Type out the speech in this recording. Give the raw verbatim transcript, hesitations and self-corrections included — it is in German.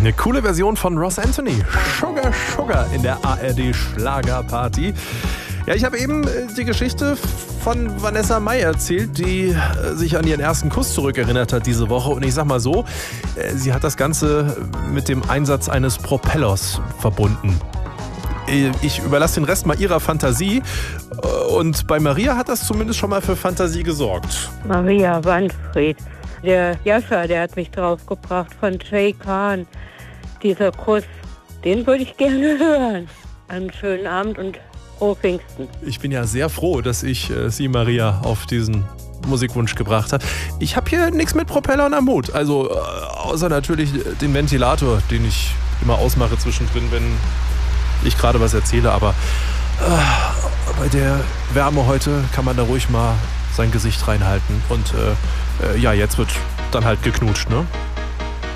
Eine coole Version von Ross Anthony. Sugar Sugar in der A R D Schlagerparty. Ja, ich habe eben die Geschichte von Vanessa Mai erzählt, die sich an ihren ersten Kuss zurückerinnert hat diese Woche. Und ich sag mal so, sie hat das Ganze mit dem Einsatz eines Propellers verbunden. Ich überlasse den Rest mal ihrer Fantasie. Und bei Maria hat das zumindest schon mal für Fantasie gesorgt. Maria Wanfried. Der Jascha, der hat mich draufgebracht von Jay Khan. Dieser Kuss, den würde ich gerne hören. Einen schönen Abend und frohe Pfingsten. Ich bin ja sehr froh, dass ich äh, Sie, Maria, auf diesen Musikwunsch gebracht habe. Ich habe hier nichts mit Propellern am Hut. Also äh, außer natürlich den Ventilator, den ich immer ausmache zwischendrin, wenn ich gerade was erzähle. Aber äh, bei der Wärme heute kann man da ruhig mal sein Gesicht reinhalten. Und äh, äh, ja, jetzt wird dann halt geknutscht, ne?